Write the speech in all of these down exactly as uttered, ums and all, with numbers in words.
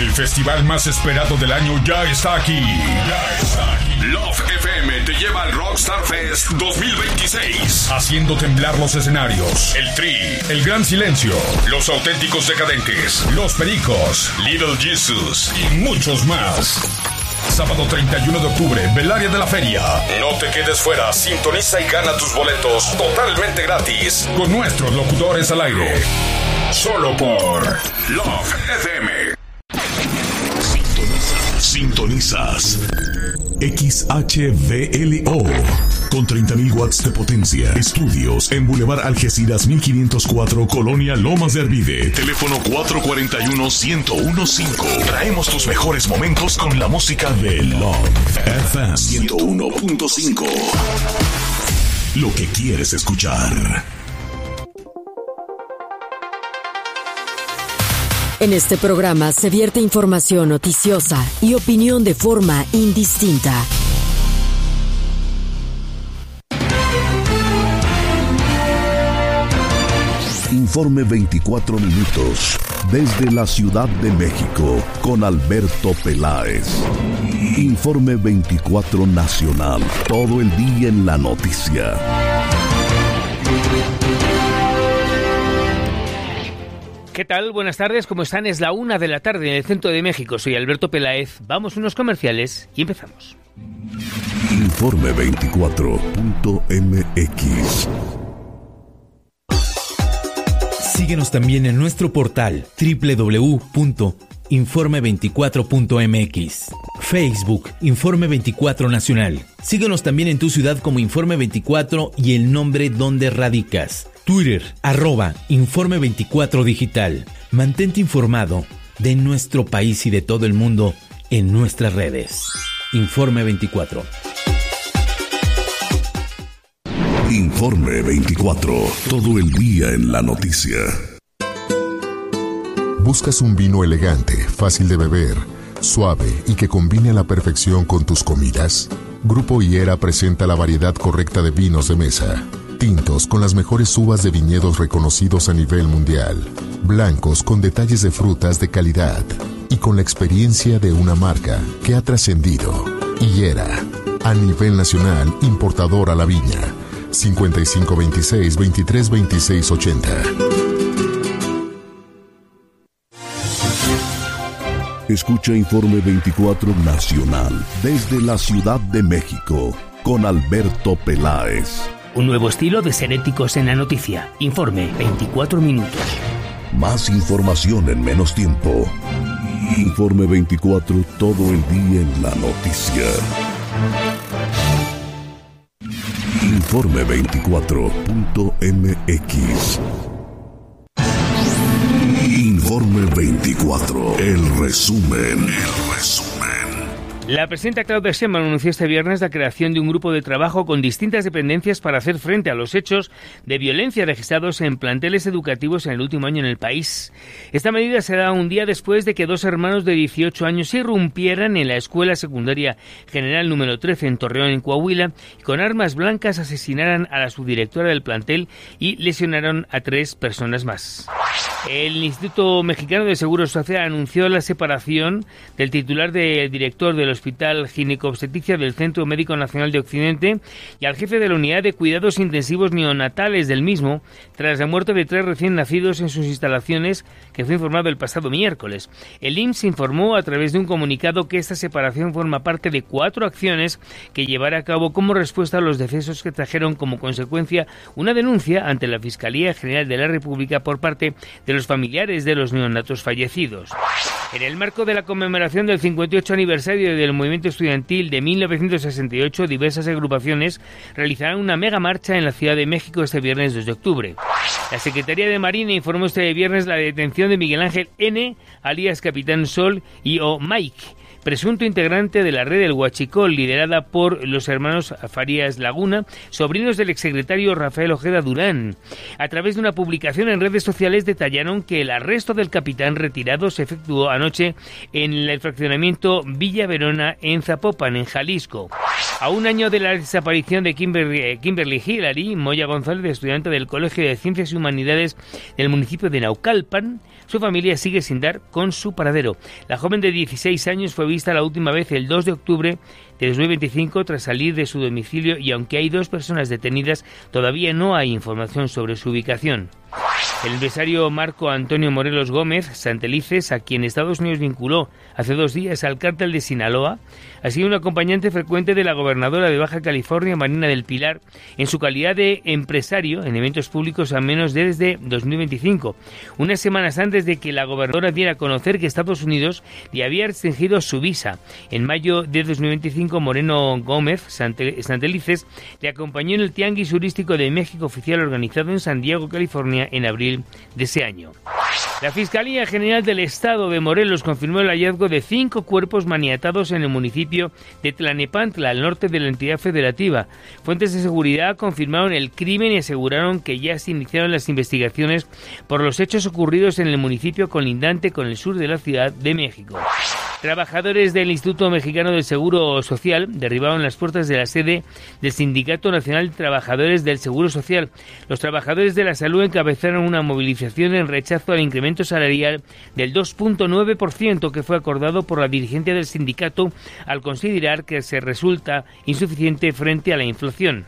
El festival más esperado del año ya está aquí. Ya está aquí. Love F M te lleva al Rockstar Fest dos mil veintiséis, haciendo temblar los escenarios. El Tri, El Gran Silencio, Los Auténticos Decadentes, Los Pericos, Little Jesus y muchos más. Sábado treinta y uno de octubre, Belaria de la Feria. No te quedes fuera, sintoniza y gana tus boletos totalmente gratis con nuestros locutores al aire. Solo por Love F M. Sintonizas X H V L O con treinta mil watts de potencia. Estudios en Boulevard Algeciras mil quinientos cuatro, Colonia Lomas de Arvide. Teléfono cuatro cuatro uno, uno cero uno cinco. Traemos tus mejores momentos con la música de Love F M ciento uno punto cinco. Lo que quieres escuchar. En este programa se vierte información noticiosa y opinión de forma indistinta. Informe veinticuatro minutos desde la Ciudad de México con Alberto Peláez. Informe veinticuatro Nacional, todo el día en la noticia. ¿Qué tal? Buenas tardes, ¿cómo están? Es la una de la tarde en el centro de México. Soy Alberto Peláez. Vamos a unos comerciales y empezamos. Informe veinticuatro punto m x. Síguenos también en nuestro portal doble u doble u doble u punto informe veinticuatro punto m x. Facebook, Informe veinticuatro Nacional. Síguenos también en tu ciudad como Informe veinticuatro y el nombre donde radicas. Twitter, arroba Informe veinticuatro Digital. Mantente informado de nuestro país y de todo el mundo en nuestras redes. Informe veinticuatro. Informe veinticuatro, todo el día en la noticia. ¿Buscas un vino elegante, fácil de beber, suave y que combine a la perfección con tus comidas? Grupo Higuera presenta la variedad correcta de vinos de mesa. Tintos con las mejores uvas de viñedos reconocidos a nivel mundial. Blancos con detalles de frutas de calidad. Y con la experiencia de una marca que ha trascendido. Higuera, a nivel nacional, importador a la viña. cincuenta y cinco veintiséis, veintitrés veintiséis ochenta. Escucha Informe veinticuatro Nacional desde la Ciudad de México con Alberto Peláez. Un nuevo estilo de ser éticos en la noticia. Informe veinticuatro minutos. Más información en menos tiempo. Informe veinticuatro, todo el día en la noticia. Informe veinticuatro punto m x. Informe veinticuatro, el resumen, el resumen. La presidenta Claudia Sheinbaum anunció este viernes la creación de un grupo de trabajo con distintas dependencias para hacer frente a los hechos de violencia registrados en planteles educativos en el último año en el país. Esta medida se da un día después de que dos hermanos de dieciocho años irrumpieran en la Escuela Secundaria General número trece en Torreón, en Coahuila, y con armas blancas asesinaran a la subdirectora del plantel y lesionaron a tres personas más. El Instituto Mexicano de Seguro Social anunció la separación del titular del director del Hospital Gineco-Obstetricia del Centro Médico Nacional de Occidente y al jefe de la Unidad de Cuidados Intensivos Neonatales del mismo, tras la muerte de tres recién nacidos en sus instalaciones, que fue informado el pasado miércoles. El I M S S informó a través de un comunicado que esta separación forma parte de cuatro acciones que llevará a cabo como respuesta a los decesos que trajeron como consecuencia una denuncia ante la Fiscalía General de la República por parte de los familiares de los neonatos fallecidos. En el marco de la conmemoración del cincuenta y ocho aniversario del movimiento estudiantil de mil novecientos sesenta y ocho, diversas agrupaciones realizarán una mega marcha en la Ciudad de México este viernes dos de octubre. La Secretaría de Marina informó este viernes la detención de Miguel Ángel N., alias Capitán Sol, y o Mike, presunto integrante de la red del Huachicol, liderada por los hermanos Farías Laguna, sobrinos del exsecretario Rafael Ojeda Durán. A través de una publicación en redes sociales detallaron que el arresto del capitán retirado se efectuó anoche en el fraccionamiento Villa Verona en Zapopan, en Jalisco. A un año de la desaparición de Kimberly, Kimberly Hillary, Moya González, estudiante del Colegio de Ciencias y Humanidades del municipio de Naucalpan, su familia sigue sin dar con su paradero. La joven de dieciséis años fue vista la última vez el dos de octubre de dos mil veinticinco tras salir de su domicilio y aunque hay dos personas detenidas, todavía no hay información sobre su ubicación. El empresario Marco Antonio Morelos Gómez Santelices, a quien Estados Unidos vinculó hace dos días al cártel de Sinaloa, ha sido un acompañante frecuente de la gobernadora de Baja California, Marina del Pilar, en su calidad de empresario en eventos públicos al menos desde dos mil veinticinco, unas semanas antes de que la gobernadora diera a conocer que Estados Unidos le había restringido su visa. En mayo de dos mil veinticinco, Moreno Gómez Santelices le acompañó en el Tianguis Turístico de México oficial organizado en San Diego, California, en abril de ese año. La Fiscalía General del Estado de Morelos confirmó el hallazgo de cinco cuerpos maniatados en el municipio de Tlanepantla, al norte de la entidad federativa. Fuentes de seguridad confirmaron el crimen y aseguraron que ya se iniciaron las investigaciones por los hechos ocurridos en el municipio colindante con el sur de la Ciudad de México. Trabajadores del Instituto Mexicano del Seguro Social derribaron las puertas de la sede del Sindicato Nacional de Trabajadores del Seguro Social. Los trabajadores de la salud encabezaron una movilización en rechazo al incremento salarial del dos punto nueve por ciento que fue acordado por la dirigencia del sindicato al considerar que se resulta insuficiente frente a la inflación.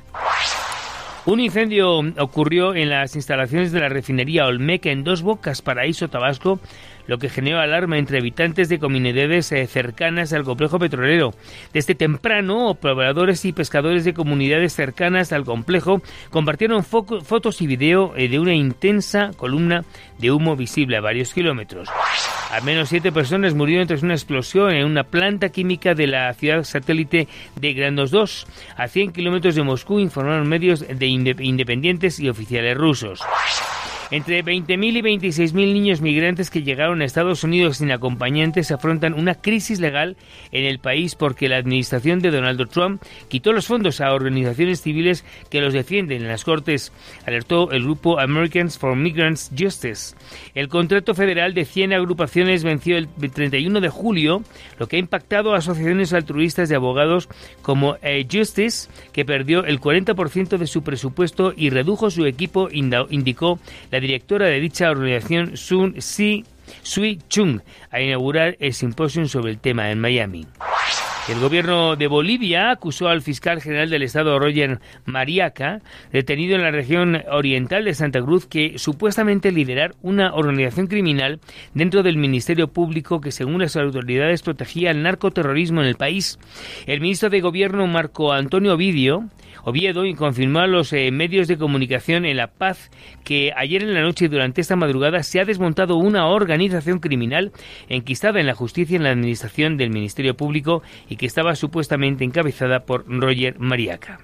Un incendio ocurrió en las instalaciones de la refinería Olmeca en Dos Bocas, Paraíso, Tabasco, lo que generó alarma entre habitantes de comunidades eh, cercanas al complejo petrolero. Desde temprano, pobladores y pescadores de comunidades cercanas al complejo compartieron foco, fotos y video eh, de una intensa columna de humo visible a varios kilómetros. Al menos siete personas murieron tras una explosión en una planta química de la ciudad satélite de Granos dos, a cien kilómetros de Moscú, informaron medios de independientes y oficiales rusos. Entre veinte mil y veintiséis mil niños migrantes que llegaron a Estados Unidos sin acompañantes afrontan una crisis legal en el país porque la administración de Donald Trump quitó los fondos a organizaciones civiles que los defienden en las cortes, alertó el grupo Americans for Migrants Justice. El contrato federal de cien agrupaciones venció el treinta y uno de julio, lo que ha impactado a asociaciones altruistas de abogados como eh, Justice, que perdió el cuarenta por ciento de su presupuesto y redujo su equipo, indicó la directora de dicha organización, Sun Si Sui Chung, a inaugurar el simposio sobre el tema en Miami. El gobierno de Bolivia acusó al fiscal general del estado, Roger Mariaca, detenido en la región oriental de Santa Cruz, que supuestamente liderar una organización criminal dentro del Ministerio Público que, según las autoridades, protegía el narcoterrorismo en el país. El ministro de Gobierno, Marco Antonio Ovidio, Oviedo, confirmó a los eh, medios de comunicación en La Paz que ayer en la noche y durante esta madrugada se ha desmontado una organización criminal enquistada en la justicia y en la administración del Ministerio Público y que estaba supuestamente encabezada por Roger Mariaca.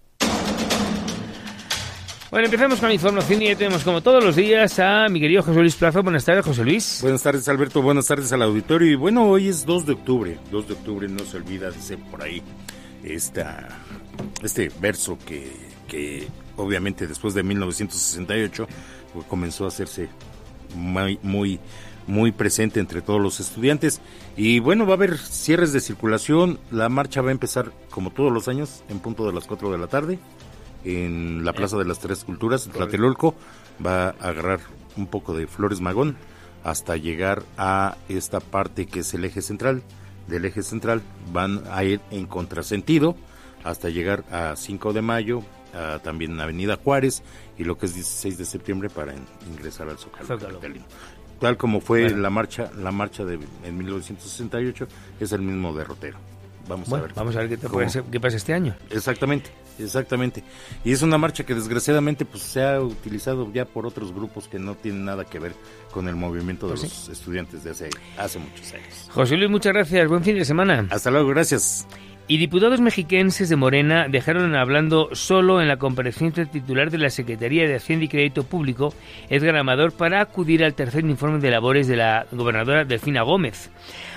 Bueno, empezamos con la información y ya tenemos como todos los días a mi querido José Luis Plaza. Buenas tardes, José Luis. Buenas tardes, Alberto. Buenas tardes al auditorio. Y bueno, hoy es dos de octubre. dos de octubre, no se olvida, dice por ahí esta, este verso que, que obviamente después de mil novecientos sesenta y ocho pues, comenzó a hacerse muy, muy, muy presente entre todos los estudiantes. Y bueno, va a haber cierres de circulación. La marcha va a empezar como todos los años en punto de las cuatro de la tarde en la Plaza de las Tres Culturas, en Tlatelolco. Va a agarrar un poco de Flores Magón hasta llegar a esta parte que es el eje central. Del eje central van a ir en contrasentido hasta llegar a cinco de mayo, a también Avenida Juárez y lo que es dieciséis de septiembre para en, ingresar al Zócalo capitalino. Tal como fue bueno. la marcha la marcha de en mil novecientos sesenta y ocho, es el mismo derrotero. Vamos bueno, a ver. Vamos a ver qué, te puede ser, qué pasa este año. Exactamente, exactamente. Y es una marcha que desgraciadamente pues se ha utilizado ya por otros grupos que no tienen nada que ver con el movimiento de pues los sí. estudiantes de hace, hace muchos años. José Luis, muchas gracias. Buen fin de semana. Hasta luego, gracias. Y diputados mexiquenses de Morena dejaron hablando solo en la comparecencia titular de la Secretaría de Hacienda y Crédito Público, Edgar Amador, para acudir al tercer informe de labores de la gobernadora Delfina Gómez.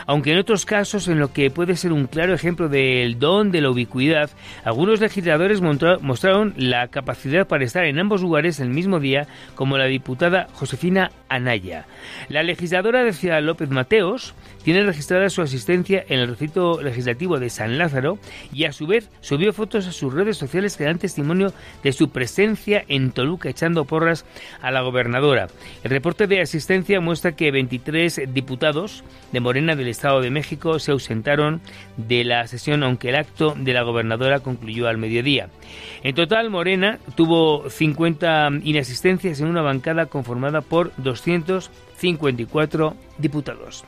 aunque en otros casos, en lo que puede ser un claro ejemplo del don de la ubicuidad, algunos legisladores mostraron la capacidad para estar en ambos lugares el mismo día, como la diputada Josefina Anaya. La legisladora de Ciudad López Mateos tiene registrada su asistencia en el recinto legislativo de San Lázaro y a su vez subió fotos a sus redes sociales que dan testimonio de su presencia en Toluca echando porras a la gobernadora. El reporte de asistencia muestra que veintitrés diputados de Morena del Estado de México se ausentaron de la sesión, aunque el acto de la gobernadora concluyó al mediodía. En total, Morena tuvo cincuenta inasistencias en una bancada conformada por doscientos cincuenta y cuatro diputados.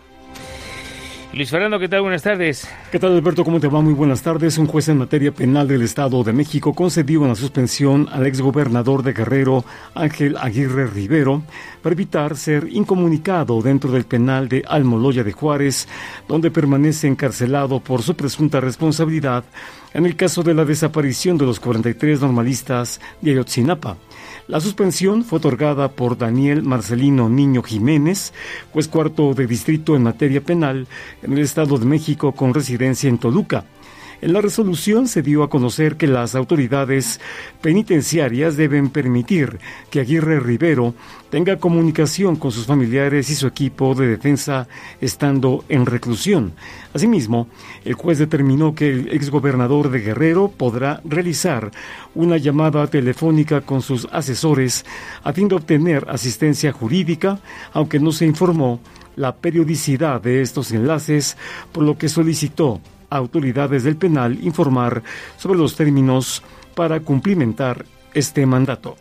Luis Fernando, ¿qué tal? Buenas tardes. ¿Qué tal, Alberto? ¿Cómo te va? Muy buenas tardes. Un juez en materia penal del Estado de México concedió una suspensión al exgobernador de Guerrero, Ángel Aguirre Rivero, para evitar ser incomunicado dentro del penal de Almoloya de Juárez, donde permanece encarcelado por su presunta responsabilidad en el caso de la desaparición de los cuarenta y tres normalistas de Ayotzinapa. La suspensión fue otorgada por Daniel Marcelino Niño Jiménez, juez cuarto de distrito en materia penal en el Estado de México con residencia en Toluca. En la resolución se dio a conocer que las autoridades penitenciarias deben permitir que Aguirre Rivero tenga comunicación con sus familiares y su equipo de defensa estando en reclusión. Asimismo, el juez determinó que el exgobernador de Guerrero podrá realizar una llamada telefónica con sus asesores a fin de obtener asistencia jurídica, aunque no se informó la periodicidad de estos enlaces, por lo que solicitó a autoridades del penal informar sobre los términos para cumplimentar este mandato.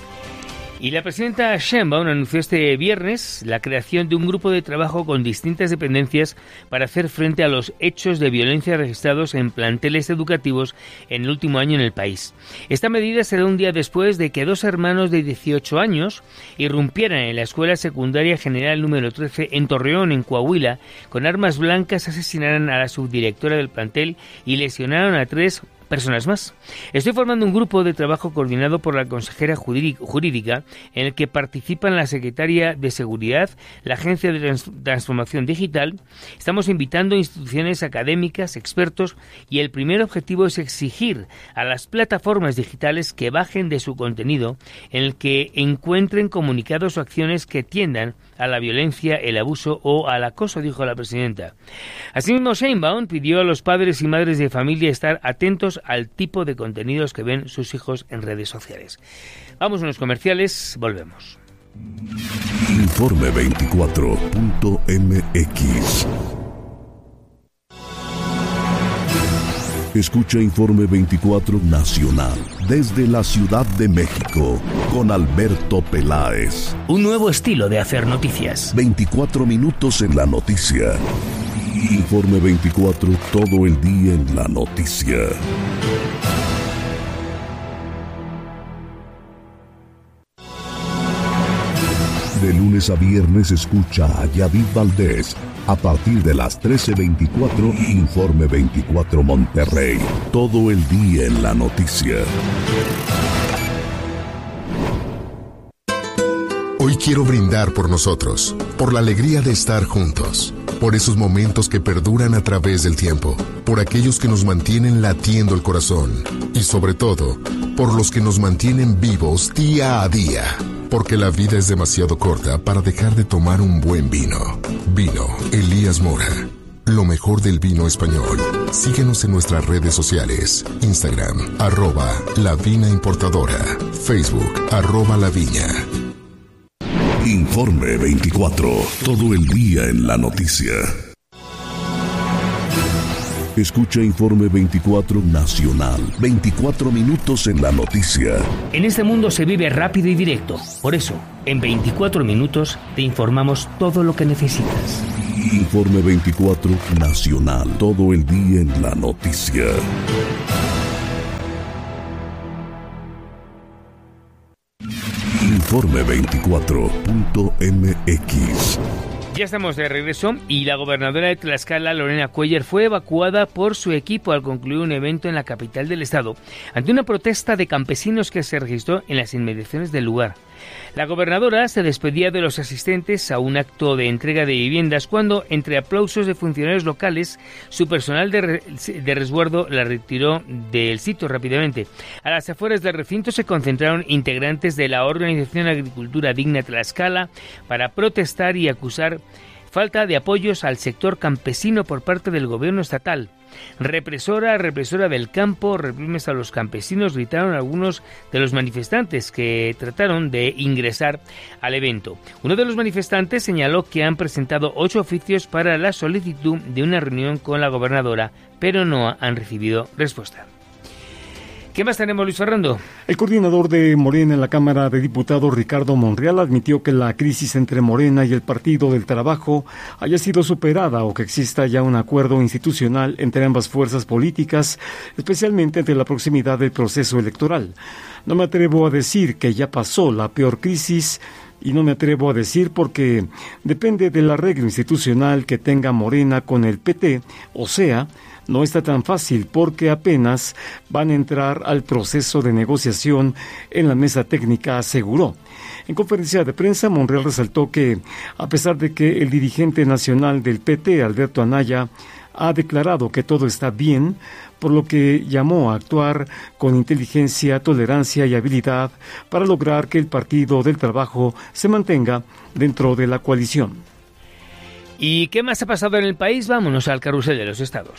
Y la presidenta Sheinbaum anunció este viernes la creación de un grupo de trabajo con distintas dependencias para hacer frente a los hechos de violencia registrados en planteles educativos en el último año en el país. Esta medida se da un día después de que dos hermanos de dieciocho años irrumpieran en la Escuela Secundaria General número trece en Torreón, en Coahuila, con armas blancas, asesinaran a la subdirectora del plantel y lesionaron a tres personas más. Estoy formando un grupo de trabajo coordinado por la consejera jurídica en el que participan la secretaria de Seguridad, la Agencia de Trans- Transformación Digital. Estamos invitando a instituciones académicas, expertos, y el primer objetivo es exigir a las plataformas digitales que bajen de su contenido en el que encuentren comunicados o acciones que tiendan a la violencia, el abuso o al acoso, dijo la presidenta. Asimismo, Sheinbaum pidió a los padres y madres de familia estar atentos al tipo de contenidos que ven sus hijos en redes sociales. Vamos a unos comerciales, volvemos. Informe veinticuatro punto m x. Escucha Informe veinticuatro Nacional desde la Ciudad de México con Alberto Peláez. Un nuevo estilo de hacer noticias. veinticuatro minutos en la noticia. Informe veinticuatro, todo el día en la noticia. De lunes a viernes escucha a Yadid Valdés a partir de las trece veinticuatro, Informe veinticuatro Monterrey. Todo el día en la noticia. Hoy quiero brindar por nosotros, por la alegría de estar juntos, por esos momentos que perduran a través del tiempo, por aquellos que nos mantienen latiendo el corazón y sobre todo, por los que nos mantienen vivos día a día. Porque la vida es demasiado corta para dejar de tomar un buen vino. Vino Elías Mora. Lo mejor del vino español. Síguenos en nuestras redes sociales. Instagram, arroba La Vina Importadora. Facebook, arroba La Viña. Informe veinticuatro, todo el día en la noticia. Escucha Informe veinticuatro Nacional, veinticuatro minutos en la noticia. En este mundo se vive rápido y directo. Por eso, en veinticuatro minutos te informamos todo lo que necesitas. Informe veinticuatro Nacional, todo el día en la noticia. Informe veinticuatro punto m x. Ya estamos de regreso y la gobernadora de Tlaxcala, Lorena Cuellar, fue evacuada por su equipo al concluir un evento en la capital del estado ante una protesta de campesinos que se registró en las inmediaciones del lugar. La gobernadora se despedía de los asistentes a un acto de entrega de viviendas cuando, entre aplausos de funcionarios locales, su personal de, re- de resguardo la retiró del sitio rápidamente. A las afueras del recinto se concentraron integrantes de la organización Agricultura Digna Tlaxcala para protestar y acusar falta de apoyos al sector campesino por parte del gobierno estatal. Represora, represora del campo, reprimes a los campesinos, gritaron algunos de los manifestantes que trataron de ingresar al evento. Uno de los manifestantes señaló que han presentado ocho oficios para la solicitud de una reunión con la gobernadora, pero no han recibido respuesta. ¿Qué más tenemos, Luis Fernando? El coordinador de Morena en la Cámara de Diputados, Ricardo Monreal, admitió que la crisis entre Morena y el Partido del Trabajo haya sido superada o que exista ya un acuerdo institucional entre ambas fuerzas políticas, especialmente ante la proximidad del proceso electoral. No me atrevo a decir que ya pasó la peor crisis, y no me atrevo a decir porque depende del arreglo institucional que tenga Morena con el P T, o sea, no está tan fácil porque apenas van a entrar al proceso de negociación en la mesa técnica, aseguró. En conferencia de prensa, Monreal resaltó que, a pesar de que el dirigente nacional del P T, Alberto Anaya, ha declarado que todo está bien, por lo que llamó a actuar con inteligencia, tolerancia y habilidad para lograr que el Partido del Trabajo se mantenga dentro de la coalición. ¿Y qué más ha pasado en el país? Vámonos al carrusel de los estados.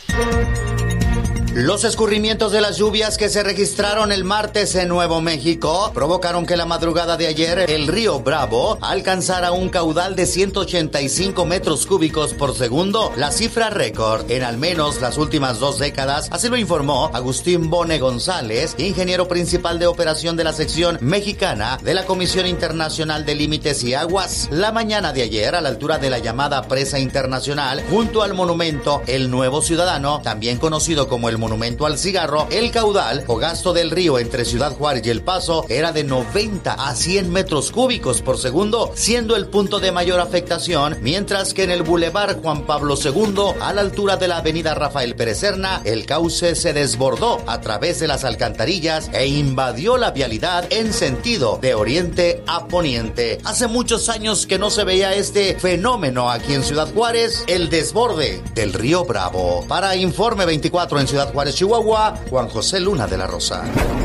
Los escurrimientos de las lluvias que se registraron el martes en Nuevo México provocaron que la madrugada de ayer el río Bravo alcanzara un caudal de ciento ochenta y cinco metros cúbicos por segundo, la cifra récord en al menos las últimas dos décadas, así lo informó Agustín Bone González, ingeniero principal de operación de la sección mexicana de la Comisión Internacional de Límites y Aguas. La mañana de ayer, a la altura de la llamada Presa Internacional, junto al monumento El Nuevo Ciudadano, también conocido como el Monumento al Cigarro, el caudal o gasto del río entre Ciudad Juárez y El Paso era de noventa a cien metros cúbicos por segundo, siendo el punto de mayor afectación, mientras que en el Boulevard Juan Pablo segundo, a la altura de la avenida Rafael Pérez Serna, el cauce se desbordó a través de las alcantarillas e invadió la vialidad en sentido de oriente a poniente. Hace muchos años que no se veía este fenómeno aquí en Ciudad Juárez, el desborde del río Bravo. Para Informe veinticuatro en Ciudad Juárez, Chihuahua, Juan José Luna de la Rosa.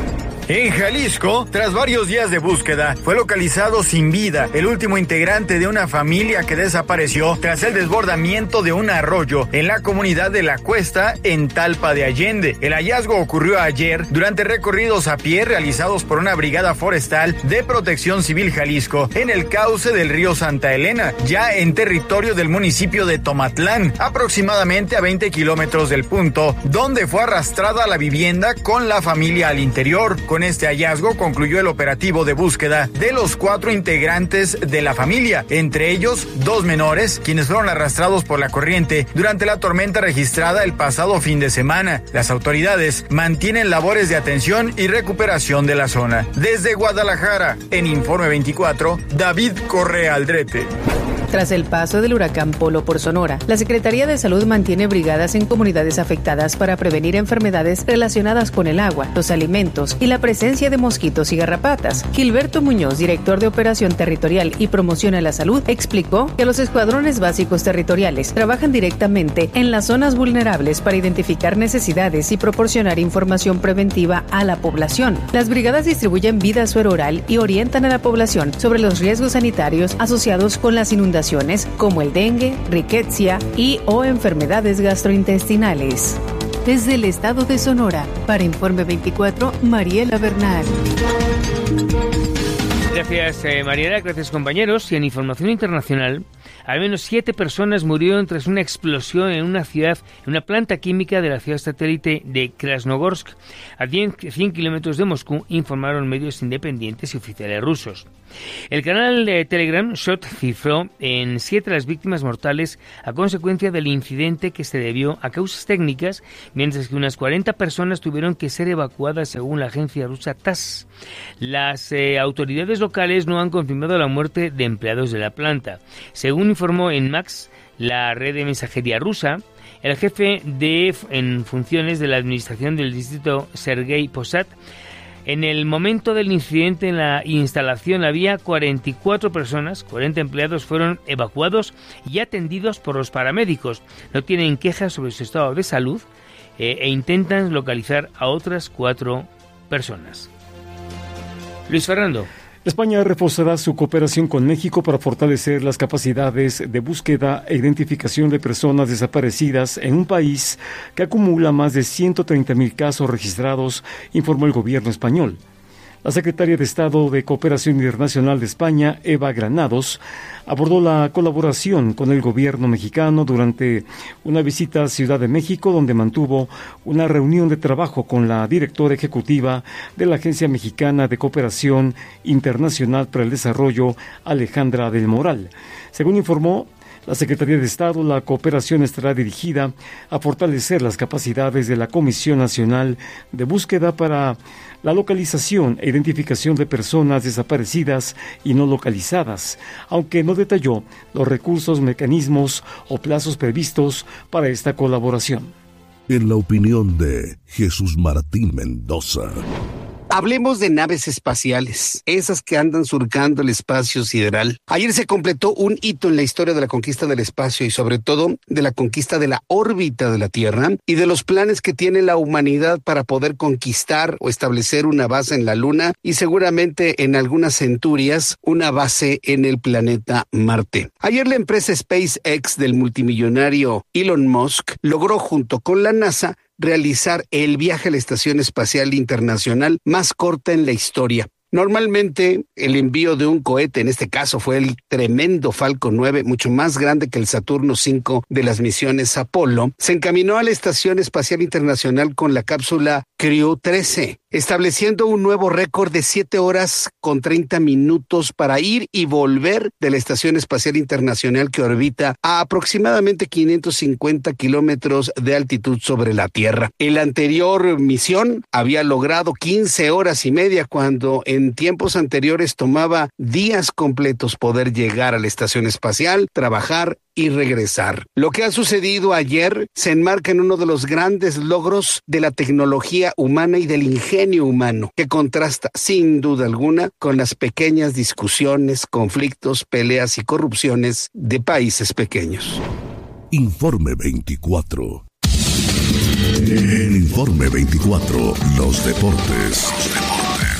En Jalisco, tras varios días de búsqueda, fue localizado sin vida el último integrante de una familia que desapareció tras el desbordamiento de un arroyo en la comunidad de La Cuesta, en Talpa de Allende. El hallazgo ocurrió ayer durante recorridos a pie realizados por una brigada forestal de Protección Civil Jalisco en el cauce del río Santa Elena, ya en territorio del municipio de Tomatlán, aproximadamente a veinte kilómetros del punto donde fue arrastrada la vivienda con la familia al interior. Con este hallazgo concluyó el operativo de búsqueda de los cuatro integrantes de la familia, entre ellos dos menores, quienes fueron arrastrados por la corriente durante la tormenta registrada el pasado fin de semana. Las autoridades mantienen labores de atención y recuperación de la zona. Desde Guadalajara, en Informe veinticuatro, David Correa Aldrete. Tras el paso del huracán Polo por Sonora, la Secretaría de Salud mantiene brigadas en comunidades afectadas para prevenir enfermedades relacionadas con el agua, los alimentos y la presencia de mosquitos y garrapatas. Gilberto Muñoz, director de Operación Territorial y Promoción a la Salud, explicó que los escuadrones básicos territoriales trabajan directamente en las zonas vulnerables para identificar necesidades y proporcionar información preventiva a la población. Las brigadas distribuyen vida suero-oral y orientan a la población sobre los riesgos sanitarios asociados con las inundaciones como el dengue, riquecia y o enfermedades gastrointestinales. Desde el estado de Sonora, para Informe veinticuatro, Mariela Bernal. Gracias, eh, Mariela, gracias, compañeros. Y en información internacional, al menos siete personas murieron tras una explosión en una ciudad, en una planta química de la ciudad satélite de Krasnogorsk, a cien kilómetros de Moscú, informaron medios independientes y oficiales rusos. El canal de Telegram Shot cifró en siete las víctimas mortales a consecuencia del incidente, que se debió a causas técnicas, mientras que unas cuarenta personas tuvieron que ser evacuadas, según la agencia rusa T A S S. Las eh, autoridades locales no han confirmado la muerte de empleados de la planta. Según informó en Max, la red de mensajería rusa, el jefe de en funciones de la administración del distrito, Sergei Posad, En el momento del incidente en la instalación había cuarenta y cuatro personas, cuarenta empleados fueron evacuados y atendidos por los paramédicos. No tienen quejas sobre su estado de salud eh, e intentan localizar a otras cuatro personas. Luis Fernando. España reforzará su cooperación con México para fortalecer las capacidades de búsqueda e identificación de personas desaparecidas en un país que acumula más de ciento treinta mil casos registrados, informó el gobierno español. La secretaria de Estado de Cooperación Internacional de España, Eva Granados, abordó la colaboración con el gobierno mexicano durante una visita a Ciudad de México, donde mantuvo una reunión de trabajo con la directora ejecutiva de la Agencia Mexicana de Cooperación Internacional para el Desarrollo, Alejandra del Moral. Según informó la Secretaría de Estado, la cooperación estará dirigida a fortalecer las capacidades de la Comisión Nacional de Búsqueda para la localización e identificación de personas desaparecidas y no localizadas, aunque no detalló los recursos, mecanismos o plazos previstos para esta colaboración. En la opinión de Jesús Martín Mendoza. Hablemos de naves espaciales, esas que andan surcando el espacio sideral. Ayer se completó un hito en la historia de la conquista del espacio y sobre todo de la conquista de la órbita de la Tierra y de los planes que tiene la humanidad para poder conquistar o establecer una base en la Luna y seguramente en algunas centurias una base en el planeta Marte. Ayer la empresa SpaceX del multimillonario Elon Musk logró junto con la NASA realizar el viaje a la Estación Espacial Internacional más corta en la historia. Normalmente el envío de un cohete, en este caso fue el tremendo Falcon nueve, mucho más grande que el Saturno cinco de las misiones Apolo, se encaminó a la Estación Espacial Internacional con la cápsula Crew trece, estableciendo un nuevo récord de siete horas con treinta minutos para ir y volver de la Estación Espacial Internacional que orbita a aproximadamente quinientos cincuenta kilómetros de altitud sobre la Tierra. En la anterior misión había logrado quince horas y media cuando en tiempos anteriores tomaba días completos poder llegar a la Estación Espacial, trabajar y regresar. Lo que ha sucedido ayer se enmarca en uno de los grandes logros de la tecnología humana y del ingenio humano, que contrasta sin duda alguna con las pequeñas discusiones, conflictos, peleas y corrupciones de países pequeños. Informe veinticuatro. En Informe veinticuatro, los deportes. Los deportes.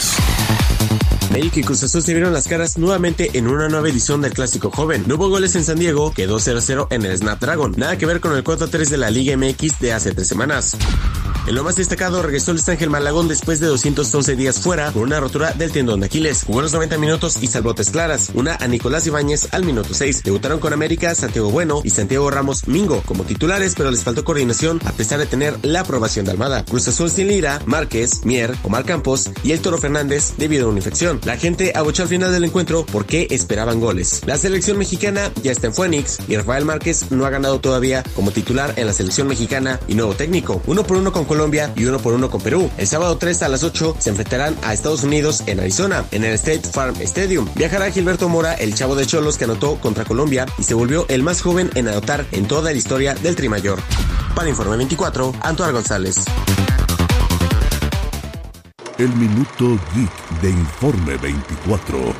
América y Cruz Azul se vieron las caras nuevamente en una nueva edición del Clásico Joven. No hubo goles en San Diego, quedó cero cero en el Snapdragon. Nada que ver con el cuatro a tres de la Liga M X de hace tres semanas. En lo más destacado, regresó Luis Ángel Malagón después de doscientos once días fuera con una rotura del tendón de Aquiles. Jugó los noventa minutos y salvó tres claras, una a Nicolás Ibáñez al minuto seis. Debutaron con América Santiago Bueno y Santiago Ramos Mingo como titulares, pero les faltó coordinación a pesar de tener la aprobación de Almada. Cruz Azul sin Lira, Márquez, Mier, Omar Campos y el Toro Fernández debido a una infección. La gente abuchó al final del encuentro porque esperaban goles. La selección mexicana ya está en Phoenix y Rafael Márquez no ha ganado todavía como titular en la selección mexicana y nuevo técnico. Uno por uno con Colombia y uno por uno con Perú. El sábado tres a las ocho se enfrentarán a Estados Unidos en Arizona, en el State Farm Stadium. Viajará Gilberto Mora, el chavo de Cholos que anotó contra Colombia y se volvió el más joven en anotar en toda la historia del Tri Mayor. Para Informe veinticuatro, Antoine González. El Minuto Geek de Informe veinticuatro.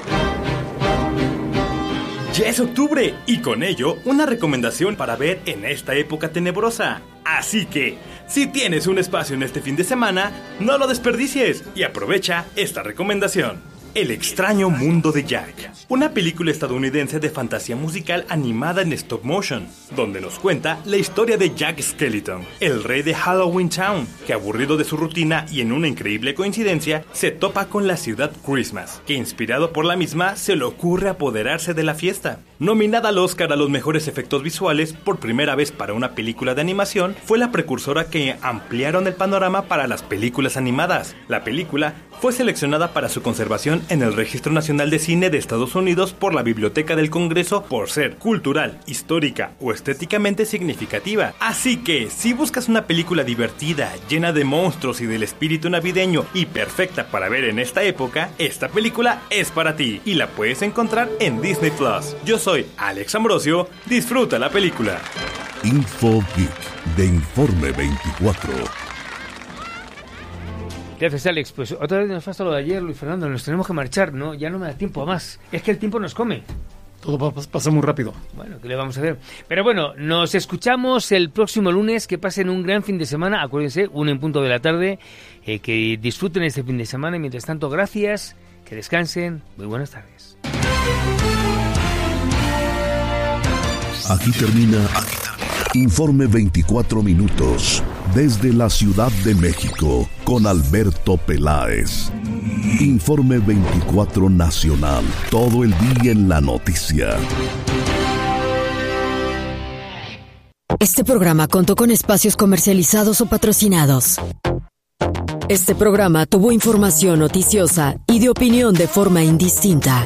Ya es octubre y con ello una recomendación para ver en esta época tenebrosa. Así que, si tienes un espacio en este fin de semana, no lo desperdicies y aprovecha esta recomendación. El extraño mundo de Jack, una película estadounidense de fantasía musical animada en stop motion, donde nos cuenta la historia de Jack Skellington, el rey de Halloween Town, que aburrido de su rutina y en una increíble coincidencia, se topa con la ciudad Christmas, que inspirado por la misma se le ocurre apoderarse de la fiesta. Nominada al Oscar a los mejores efectos visuales por primera vez para una película de animación, fue la precursora que ampliaron el panorama para las películas animadas. La película fue seleccionada para su conservación en el Registro Nacional de Cine de Estados Unidos por la Biblioteca del Congreso por ser cultural, histórica o estéticamente significativa. Así que, si buscas una película divertida, llena de monstruos y del espíritu navideño y perfecta para ver en esta época, esta película es para ti y la puedes encontrar en Disney Plus. Yo soy Alex Ambrosio, disfruta la película. Info Geek de Informe veinticuatro. Gracias, Alex. Pues otra vez nos pasa lo de ayer, Luis Fernando. Nos tenemos que marchar, ¿no? Ya no me da tiempo a más. Es que el tiempo nos come. Todo pasa muy rápido. Bueno, ¿qué le vamos a hacer? Pero bueno, nos escuchamos el próximo lunes. Que pasen un gran fin de semana. Acuérdense, uno en punto de la tarde. Eh, que disfruten este fin de semana. Y mientras tanto, gracias. Que descansen. Muy buenas tardes. Aquí termina Informe veinticuatro minutos. Desde la Ciudad de México. Con Alberto Peláez. Informe veinticuatro Nacional, todo el día en la noticia. Este programa contó con espacios comercializados o patrocinados. Este programa tuvo información noticiosa y de opinión de forma indistinta.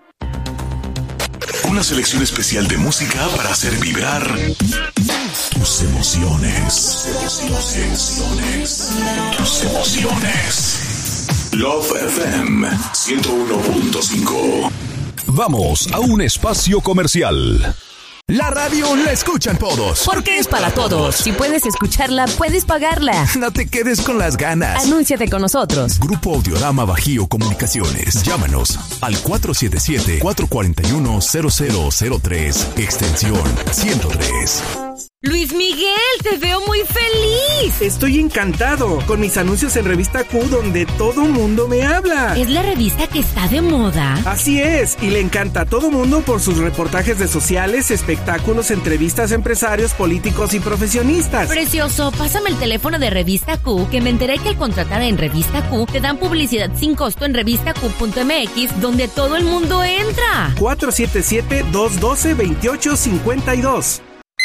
Una selección especial de música para hacer vibrar tus emociones. Tus emociones. Tus emociones. Love F M ciento uno punto cinco. Vamos a un espacio comercial. La radio la escuchan todos. Porque es para todos. Si puedes escucharla, puedes pagarla. No te quedes con las ganas. Anúnciate con nosotros. Grupo Audiorama Bajío Comunicaciones. Llámanos al cuatro siete siete, cuatro cuatro uno, cero cero cero tres, extensión ciento tres. Luis Miguel, te veo muy feliz. Estoy encantado con mis anuncios en Revista Q, donde todo mundo me habla. ¿Es la revista que está de moda? Así es, y le encanta a todo mundo por sus reportajes de sociales, espectáculos, entrevistas a empresarios, políticos y profesionistas. Precioso, pásame el teléfono de Revista Q, que me enteré que al contratar en Revista Q te dan publicidad sin costo en revista q punto m x, donde todo el mundo entra. cuatro siete siete, dos uno dos, dos ocho cinco dos.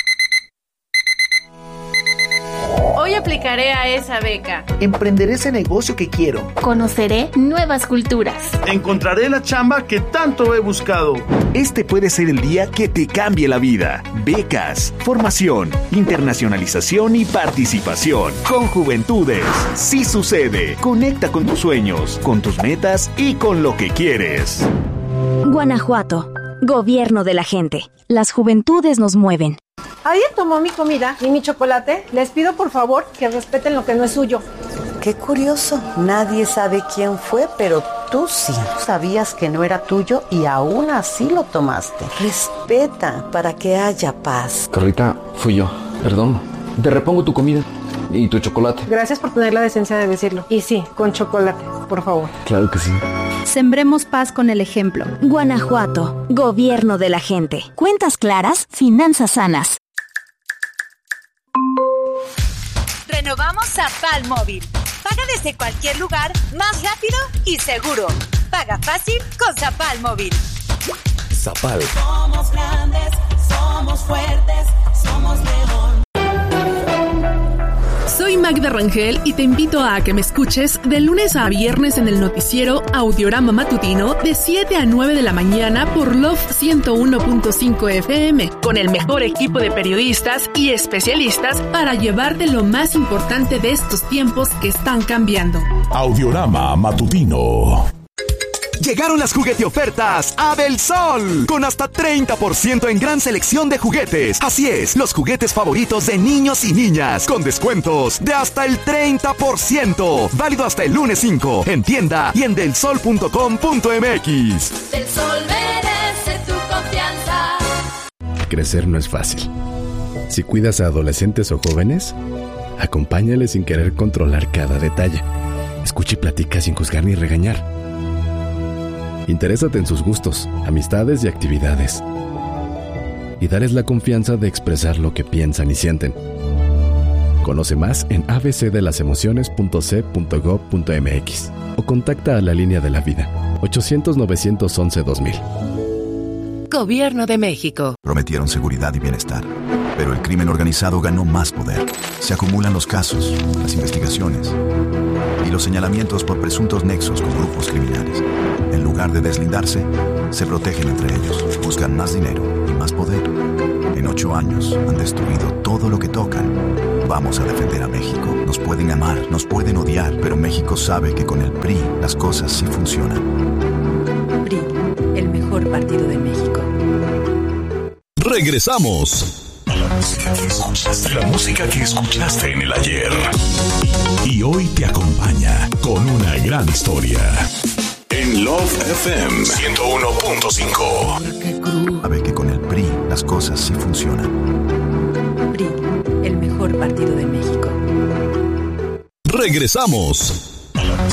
Hoy aplicaré a esa beca. Emprenderé ese negocio que quiero. Conoceré nuevas culturas. Encontraré la chamba que tanto he buscado. Este puede ser el día que te cambie la vida. Becas, formación, internacionalización y participación. Con Juventudes. Sí sucede. Conecta con tus sueños, con tus metas y con lo que quieres. Guanajuato. Gobierno de la gente. Las juventudes nos mueven. ¿Alguien tomó mi comida y mi chocolate? Les pido por favor que respeten lo que no es suyo. Qué curioso, nadie sabe quién fue, pero tú sí. Sabías que no era tuyo y aún así lo tomaste. Respeta para que haya paz. Carlita, fui yo, perdón. Te repongo tu comida y tu chocolate. Gracias por tener la decencia de decirlo. Y sí, con chocolate, por favor. Claro que sí. Sembremos paz con el ejemplo. Guanajuato, gobierno de la gente. Cuentas claras, finanzas sanas. Renovamos Zapal Móvil. Paga desde cualquier lugar, más rápido y seguro. Paga fácil con Zapal Móvil. Zapal. Somos grandes, somos fuertes, somos León. Soy Magda Rangel y te invito a que me escuches de lunes a viernes en el noticiero Audiorama Matutino de siete a nueve de la mañana por Love ciento uno punto cinco F M, con el mejor equipo de periodistas y especialistas para llevarte lo más importante de estos tiempos que están cambiando. Audiorama Matutino. Llegaron las juguete ofertas a Del Sol, con hasta treinta por ciento en gran selección de juguetes. Así es, los juguetes favoritos de niños y niñas, con descuentos de hasta el treinta por ciento. Válido hasta el lunes cinco, en tienda y en del sol punto com punto m x. Del Sol merece tu confianza. Crecer no es fácil. Si cuidas a adolescentes o jóvenes, acompáñales sin querer controlar cada detalle. Escucha y platica sin juzgar ni regañar. Interésate en sus gustos, amistades y actividades. Y dales la confianza de expresar lo que piensan y sienten. Conoce más en a b c de las emociones punto c punto gob punto m x o contacta a la línea de la vida ochocientos, novecientos once, dos mil. Gobierno de México. Prometieron seguridad y bienestar, pero el crimen organizado ganó más poder. Se acumulan los casos, las investigaciones y los señalamientos por presuntos nexos con grupos criminales. En lugar de deslindarse, se protegen entre ellos, buscan más dinero y más poder. En ocho años han destruido todo lo que tocan. Vamos a defender a México. Nos pueden amar, nos pueden odiar, pero México sabe que con el P R I las cosas sí funcionan. P R I, el mejor partido de México. Regresamos La música que escuchaste en el ayer y hoy te acompaña con una gran historia. En Love F M ciento uno punto cinco. Sabe que con el P R I las cosas sí funcionan. P R I, el mejor partido de México. Regresamos